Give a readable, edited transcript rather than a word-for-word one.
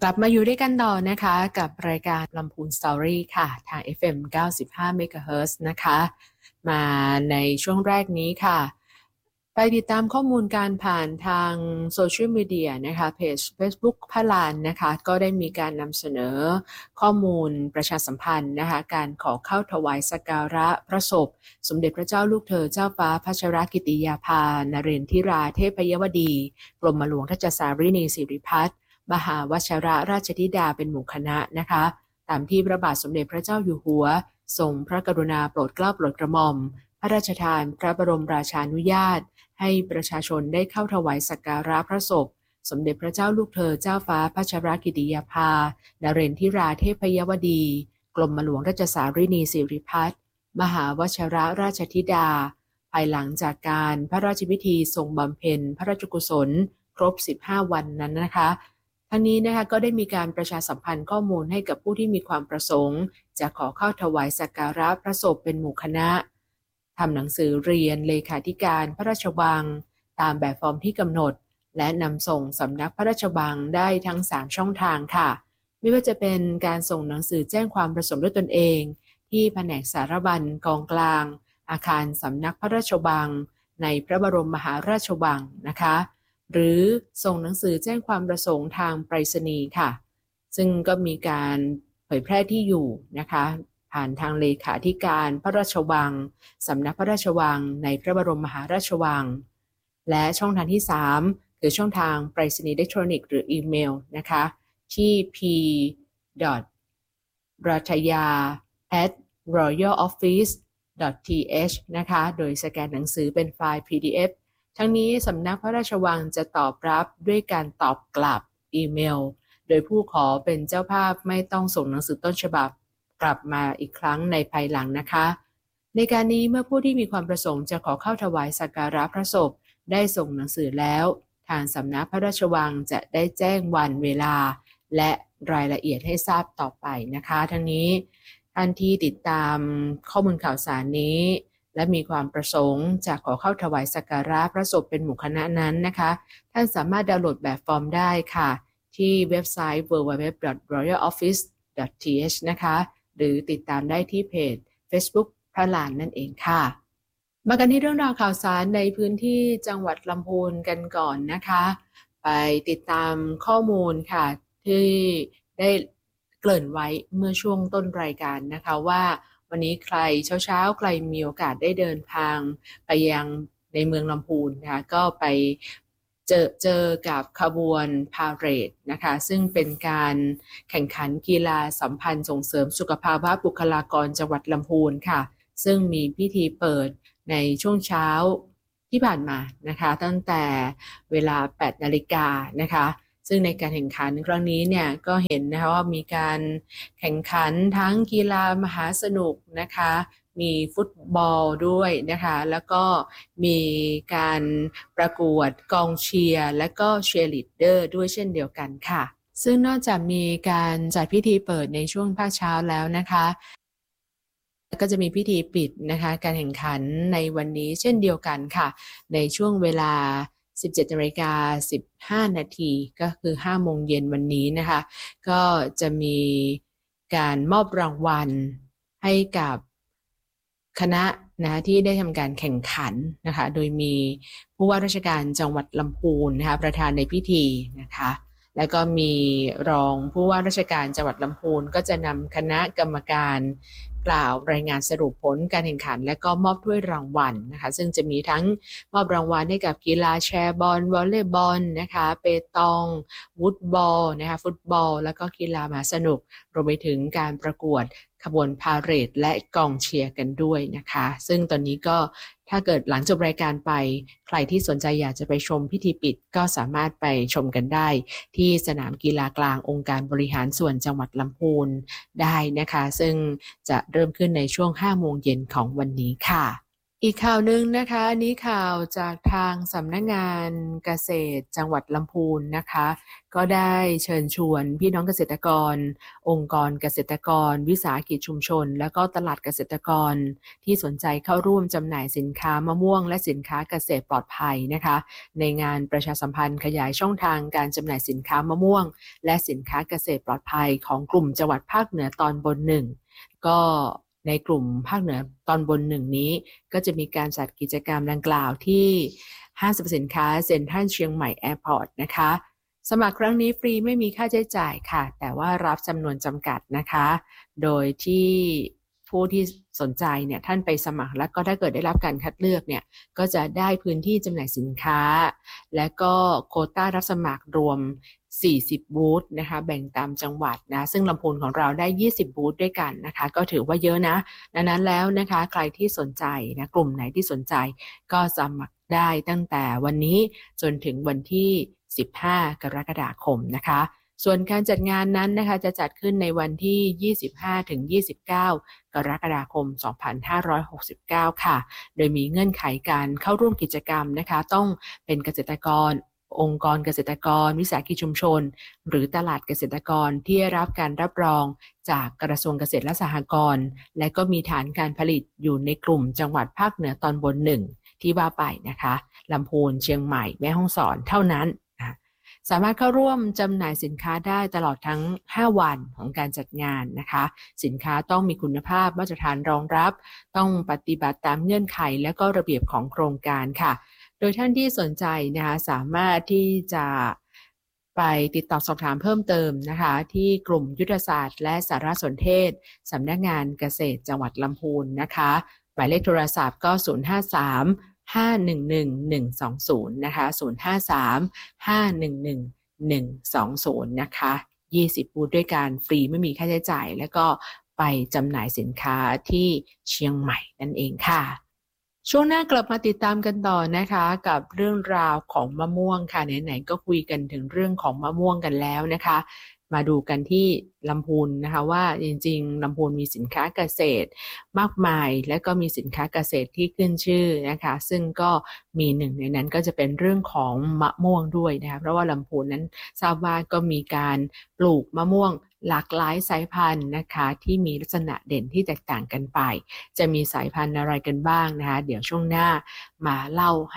กลับมาอยู่ด้วยกันต่อนะคะกับรายการลำพูนสตอรี่ค่ะทาง FM 95 MHz นะคะมาในช่วงแรกนี้ค่ะไปติดตามข้อมูลการผ่านทางโซเชียลมีเดียนะคะเพจ Facebook พระลานนะคะก็ได้มีการนำเสนอข้อมูลประชาสัมพันธ์นะคะการขอเข้าถวายสักการะพระศพสมเด็จพระเจ้าลูกเธอเจ้าฟ้าพัชรกิติยาภานเรนทิราเทพยวดีกรมหลวงราชสารินีสิริพัฒน์มหาวชิรราชธิดาเป็นหมู่คณะนะคะตามที่พระบาทสมเด็จพระเจ้าอยู่หัวทรงพระกรุณาโปรดเกล้าโปรดกระหม่อมพระราชทานพระบรมราชานุญาตให้ประชาชนได้เข้าถวายสักการะพระศพสมเด็จพระเจ้าลูกเธอเจ้าฟ้าพัชรกิติยาภานเรนทิราเทพยวดีกรมหลวงราชสารินีสิริพัฒน์มหาวชิรราชธิดาภายหลังจากการพระราชพิธีทรงบำเพ็ญพระราชกุศลครบ15วันนั้นนะคะทั้งนี้นะคะก็ได้มีการประชาสัมพันธ์ข้อมูลให้กับผู้ที่มีความประสงค์จะขอเข้าถวายสักการะพระศพเป็นหมู่คณะทำหนังสือเรียนเลขาธิการพระราชวังตามแบบฟอร์มที่กำหนดและนำส่งสำนักพระราชวังได้ทั้ง3ช่องทางค่ะไม่ว่าจะเป็นการส่งหนังสือแจ้งความประสงค์ด้วยตนเองที่แผนกสารบัญกองกลางอาคารสำนักพระราชวังในพระบรมมหาราชวังนะคะหรือส่งหนังสือแจ้งความประสงค์ทางไปรษณีย์ค่ะซึ่งก็มีการเผยแพร่ที่อยู่นะคะผ่านทางเลขาธิการพระราชวังสำนักพระราชวังในพระบรมมหาราชวังและช่องทางที่3คือช่องทางไปรษณีย์อิเล็กทรอนิกส์หรืออีเมลนะคะที่ p.rataya@royaloffice.th นะคะโดยสแกนหนังสือเป็นไฟล์ PDF ทั้งนี้สำนักพระราชวังจะตอบรับด้วยการตอบกลับอีเมลโดยผู้ขอเป็นเจ้าภาพไม่ต้องส่งหนังสือต้นฉบับกลับมาอีกครั้งในภายหลังนะคะในการนี้เมื่อผู้ที่มีความประสงค์จะขอเข้าถวายสักการะพระศพได้ส่งหนังสือแล้วทางสำนักพระราชวังจะได้แจ้งวันเวลาและรายละเอียดให้ทราบต่อไปนะคะทั้งนี้ท่านที่ติดตามข้อมูลข่าวสารนี้และมีความประสงค์จะขอเข้าถวายสักการะพระศพเป็นหมู่คณะนั้นนะคะท่านสามารถดาวน์โหลดแบบฟอร์มได้ค่ะที่เว็บไซต์ www.royaloffice.th นะคะหรือติดตามได้ที่เพจ Facebook พระลานนั่นเองค่ะมากันที่เรื่องราวข่าวสารในพื้นที่จังหวัดลำพูนกันก่อนนะคะไปติดตามข้อมูลค่ะที่ได้เกริ่นไว้เมื่อช่วงต้นรายการนะคะว่าวันนี้ใครเช้าใครมีโอกาสได้เดินทางไปยังในเมืองลำพูนนะคะก็ไปเจอกับขบวนพาเหรดนะคะซึ่งเป็นการแข่งขันกีฬาสัมพันธ์ส่งเสริมสุขภาวะบุคลากรจังหวัดลำพูนค่ะซึ่งมีพิธีเปิดในช่วงเช้าที่ผ่านมานะคะตั้งแต่เวลา 8 นาฬิกานะคะซึ่งในการแข่งขันครั้งนี้เนี่ยก็เห็นนะคะว่ามีการแข่งขันทั้งกีฬามหาสนุกนะคะมีฟุตบอลด้วยนะคะแล้วก็มีการประกวดกองเชียร์และก็เชียร์ลีดเดอร์ด้วยเช่นเดียวกันค่ะซึ่งนอกจากมีการจัดพิธีเปิดในช่วงภาคเช้าแล้วนะคะก็จะมีพิธีปิดนะคะการแข่งขันในวันนี้เช่นเดียวกันค่ะในช่วงเวลา 17:15 นาทีก็คือ5 โมงเย็นวันนี้นะคะก็จะมีการมอบรางวัลให้กับคณะนะที่ได้ทำการแข่งขันนะคะโดยมีผู้ว่าราชการจังหวัดลำพูนนะคะประธานในพิธีนะคะแล้วก็มีรองผู้ว่าราชการจังหวัดลำพูนก็จะนำคณะกรรมการกล่าวรายงานสรุปผลการแข่งขันและก็มอบถ้วยรางวัลนะคะซึ่งจะมีทั้งมอบรางวัลให้กับกีฬาแชร์บอลวอลเลย์บอลนะคะเปตองวูดบอลนะคะฟุตบอลแล้วก็กีฬามหาสนุกรวมไปถึงการประกวดขบวนพาเหรดและกองเชียร์กันด้วยนะคะซึ่งตอนนี้ก็ถ้าเกิดหลังจบรายการไปใครที่สนใจอยากจะไปชมพิธีปิดก็สามารถไปชมกันได้ที่สนามกีฬากลางองค์การบริหารส่วนจังหวัดลำพูนได้นะคะซึ่งจะเริ่มขึ้นในช่วง5 โมงเย็นของวันนี้ค่ะอีกข่าวหนึ่งนะคะอันนี้ข่าวจากทางสำนักงานเกษตรจังหวัดลำพูนนะคะก็ได้เชิญชวนพี่น้องเกษตรกรองค์กรเกษตรกรวิสาหกิจชุมชนและก็ตลาดเกษตรกรที่สนใจเข้าร่วมจำหน่ายสินค้ามะม่วงและสินค้าเกษตรปลอดภัยนะคะในงานประชาสัมพันธ์ขยายช่องทางการจำหน่ายสินค้ามะม่วงและสินค้าเกษตรปลอดภัยของกลุ่มจังหวัดภาคเหนือตอนบนหนึ่งก็ในกลุ่มภาคเหนือตอนบนหนึ่งนี้ก็จะมีการจัดกิจกรรมดังกล่าวที่ห้างสรรพสินค้าเซ็นทรัลเชียงใหม่แอร์พอร์ตนะคะสมัครครั้งนี้ฟรีไม่มีค่าใช้จ่ายค่ะแต่ว่ารับจำนวนจำกัดนะคะโดยที่ผู้ที่สนใจเนี่ยท่านไปสมัครแล้วก็ถ้าเกิดได้รับการคัดเลือกเนี่ยก็จะได้พื้นที่จำหน่ายสินค้าและก็โควต้ารับสมัครรวม40บูธนะคะแบ่งตามจังหวัดนะซึ่งลำพูนของเราได้20บูธด้วยกันนะคะก็ถือว่าเยอะนะดังนั้นแล้วนะคะใครที่สนใจนะกลุ่มไหนที่สนใจก็สมัครได้ตั้งแต่วันนี้จนถึงวันที่15กรกฎาคมนะคะส่วนการจัดงานนั้นนะคะจะจัดขึ้นในวันที่25ถึง29กรกฎาคม2569ค่ะโดยมีเงื่อนไขการเข้าร่วมกิจกรรมนะคะต้องเป็นเกษตรกรองค์กรเกษตรกรวิสาหกิจชุมชนหรือตลาดเกษตรกรที่ได้รับการรับรองจากกระทรวงเกษตรและสหกรณ์และก็มีฐานการผลิตอยู่ในกลุ่มจังหวัดภาคเหนือตอนบนหนึ่งที่ว่าไปนะคะลำพูนเชียงใหม่แม่ฮ่องสอนเท่านั้นสามารถเข้าร่วมจำหน่ายสินค้าได้ตลอดทั้ง5วันของการจัดงานนะคะสินค้าต้องมีคุณภาพมาตรฐานรองรับต้องปฏิบัติตามเงื่อนไขและก็ระเบียบของโครงการค่ะโดยท่านที่สนใจนะคะสามารถที่จะไปติดต่อสอบถามเพิ่มเติมนะคะที่กลุ่มยุทธศาสตร์และสารสนเทศสำนักงานเกษตรจังหวัดลำพูนนะคะหมายเลขโทรศัพท์ก็053511120นะคะ053511120นะคะ20บูธด้วยกันฟรีไม่มีค่าใช้จ่ายแล้วก็ไปจำหน่ายสินค้าที่เชียงใหม่นั่นเองค่ะช่วงหน้ากลับมาติดตามกันต่อนะคะกับเรื่องราวของมะม่วงค่ะไหนๆก็คุยกันถึงเรื่องของมะม่วงกันแล้วนะคะมาดูกันที่ลำพูนนะคะว่าจริงๆลำพูนมีสินค้าเกษตรมากมายและก็มีสินค้าเกษตรที่ขึ้นชื่อนะคะซึ่งก็มีหนึ่งในนั้นก็จะเป็นเรื่องของมะม่วงด้วยนะคะเพราะว่าลำพูนนั้นทราบว่าก็มีการปลูกมะม่วงหลากหลายสายพันธุ์นะคะที่มีลักษณะเด่นที่แตกต่างกันไปจะมีสายพันธุ์อะไรกันบ้างนะคะเดี๋ยวช่วงหน้ามาเล่า